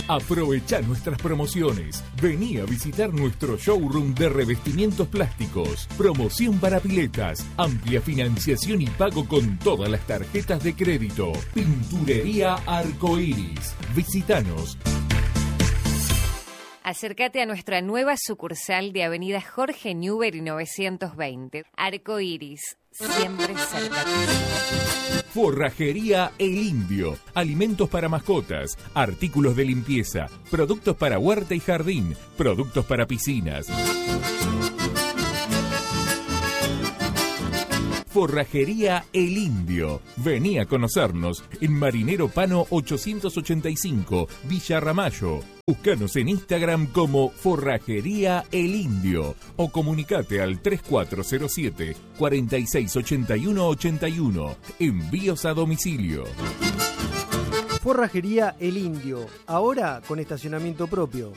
Aprovecha nuestras promociones. Vení a visitar nuestro showroom de revestimientos plásticos. Promoción para piletas. Amplia financiación y pago con todas las tarjetas de crédito. Pinturería Arcoiris. Visítanos. Acércate a nuestra nueva sucursal de Avenida Jorge Newbery 920. Arcoiris, siempre cerca. Forrajería El Indio. Alimentos para mascotas, artículos de limpieza, productos para huerta y jardín, productos para piscinas. Forrajería El Indio. Vení a conocernos en Marinero Pano 885, Villa Ramallo. Búscanos en Instagram como Forrajería El Indio o comunicate al 3407 468181. Envíos a domicilio. Forrajería El Indio, ahora con estacionamiento propio.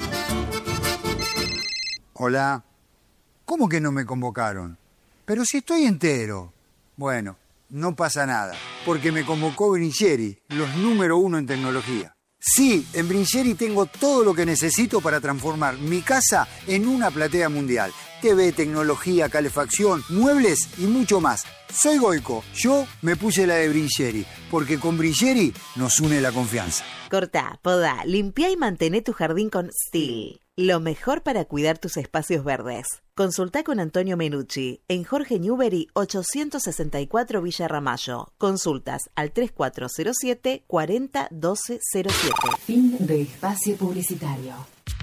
Hola. ¿Cómo que no me convocaron? Pero si estoy entero. Bueno, no pasa nada, porque me convocó Brincheri, los número 1 en tecnología. Sí, en Brincheri tengo todo lo que necesito para transformar mi casa en una platea mundial. TV, tecnología, calefacción, muebles y mucho más. Soy Goico, yo me puse la de Brincheri, porque con Brincheri nos une la confianza. Cortá, podá, limpiá y mantené tu jardín con Stihl. Lo mejor para cuidar tus espacios verdes. Consultá con Antonio Menucci en Jorge Newbery 864 Villa Ramallo. Consultas al 3407 40 12 07. Fin de espacio publicitario.